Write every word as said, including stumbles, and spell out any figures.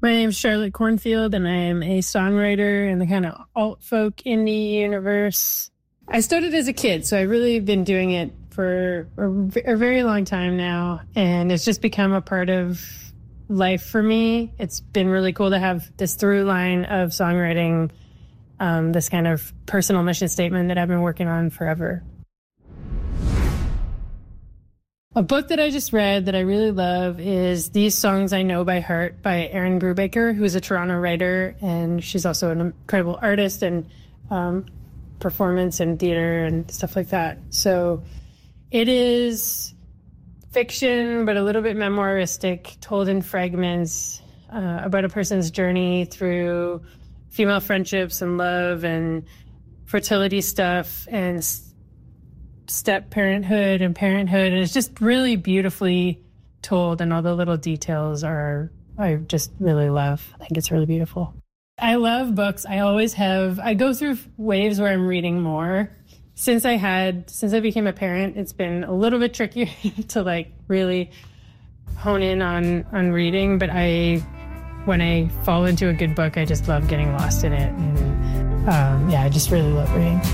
My name's Charlotte Cornfield, and I am a songwriter in the kind of alt-folk indie universe. I started as a kid, so I've really been doing it for a, a very long time now, and it's just become a part of life for me. It's been really cool to have this through line of songwriting, um, this kind of personal mission statement that I've been working on forever. A book that I just read that I really love is These Songs I Know by Heart by Erin Brubaker, who's a Toronto writer, and she's also an incredible artist and um, performance and theater and stuff like that. So it is fiction, but a little bit memoiristic, told in fragments uh, about a person's journey through female friendships and love and fertility stuff and step parenthood and parenthood. And it's just really beautifully told, and all the little details are, I just really love. I think it's really beautiful. I love books. I always have. I go through waves where I'm reading more. Since I had, since I became a parent, it's been a little bit trickier to like really hone in on, on reading. But I, when I fall into a good book, I just love getting lost in it. And um, yeah, I just really love reading.